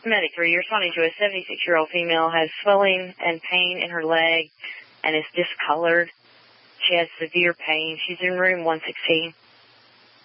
Medic 3, you're responding to a 76-year-old female has swelling and pain in her leg and is discolored. She has severe pain. She's in room 116.